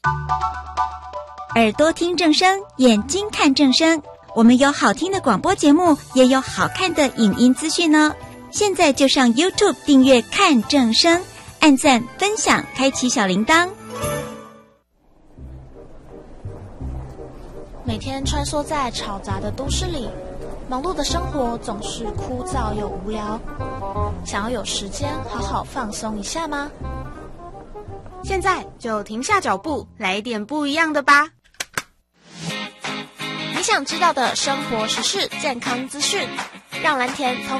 耳朵听正声，眼睛看正声。我们有好听的广播节目，也有好看的影音资讯呢。现在就上 YouTube 订阅看正声，按赞分享，开启小铃铛。 每天穿梭在吵杂的都市里，忙碌的生活总是枯燥又无聊。想要有时间好好放松一下吗？ 现在就停下脚步，来点不一样的吧。 你想知道的生活时事、健康资讯，让蓝田从